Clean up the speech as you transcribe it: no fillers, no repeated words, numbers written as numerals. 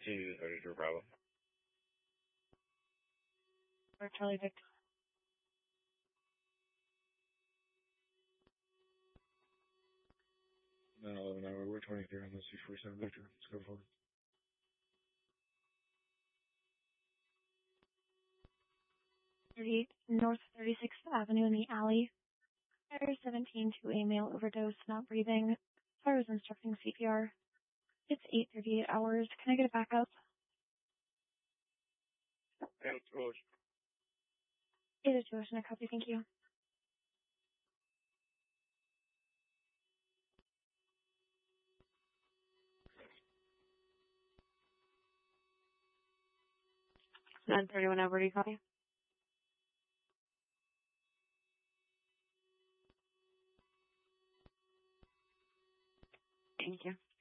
32 Bravo. Or Charlie Victor. No, we're 23 on the 647 Victor. Let's go forward. North 36th Avenue in the alley. Fire 17 to a male overdose, not breathing. Fire was instructing CPR. It's 8:38 hours. Can I get a backup? And George. It is George, and I copy. Thank you. (9:31) over. Do you copy? Thank you.